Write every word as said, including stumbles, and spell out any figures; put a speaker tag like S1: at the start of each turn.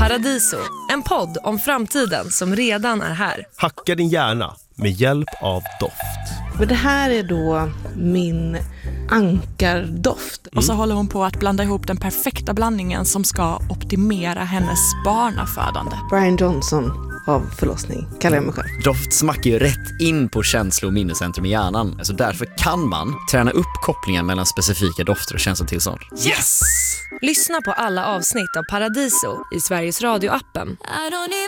S1: Paradiso, en podd om framtiden som redan är här.
S2: Hacka din hjärna med hjälp av doft.
S3: Men det här är då min ankardoft.
S4: Mm. Och så håller hon på att blanda ihop den perfekta blandningen som ska optimera hennes barnafödande.
S3: Brian Johnson av förlossning, kallar jag mig själv.
S5: Doft smackar ju rätt in på känslo- och minnescentrum i hjärnan. Alltså därför kan man träna upp kopplingen mellan specifika dofter och känslotillstånd.
S2: Yes!
S1: Lyssna på alla avsnitt av Paradiso i Sveriges Radio-appen.
S6: I don't even